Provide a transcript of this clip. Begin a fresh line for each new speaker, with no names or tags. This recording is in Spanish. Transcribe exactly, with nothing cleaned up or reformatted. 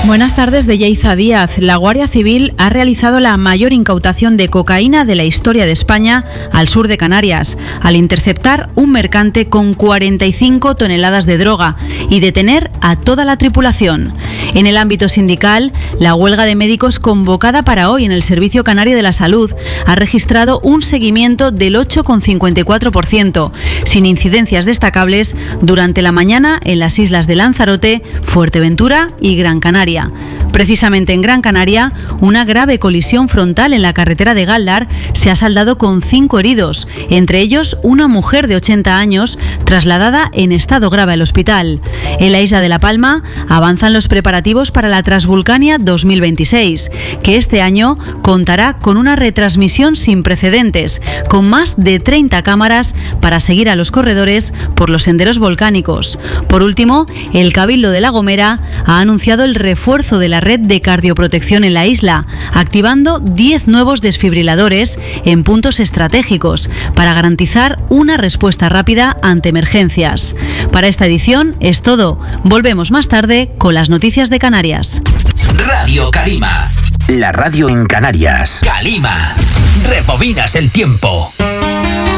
Buenas tardes. De Yeiza Díaz. La Guardia Civil ha realizado la mayor incautación de cocaína de la historia de España al sur de Canarias, al interceptar un mercante con cuarenta y cinco toneladas de droga y detener a toda la tripulación. En el ámbito sindical, la huelga de médicos convocada para hoy en el Servicio Canario de la Salud ha registrado un seguimiento del ocho coma cincuenta y cuatro por ciento, sin incidencias destacables durante la mañana en las islas de Lanzarote, Fuerteventura y Gran Canaria. Precisamente en Gran Canaria, una grave colisión frontal en la carretera de Gáldar se ha saldado con cinco heridos, entre ellos una mujer de ochenta años trasladada en estado grave al hospital. En la isla de La Palma avanzan los preparativos para la Transvulcania dos mil veintiséis, que este año contará con una retransmisión sin precedentes, con más de treinta cámaras para seguir a los corredores por los senderos volcánicos. Por último, el Cabildo de La Gomera ha anunciado el refuerzo de la red de cardioprotección en la isla, activando diez nuevos desfibriladores en puntos estratégicos para garantizar una respuesta rápida ante emergencias. Para esta edición es todo. Volvemos más tarde con las noticias de Canarias.
Radio Calima. La radio en Canarias. Calima. Rebobinas el tiempo.